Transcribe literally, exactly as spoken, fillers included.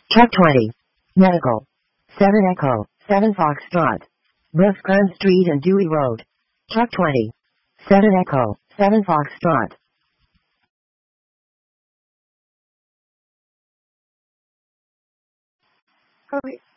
Truck twenty. Medical. seven Echo, seven Foxtrot. Rosecrans Street and Dewey Road. Truck twenty. seven Echo, seven Foxtrot. Okay.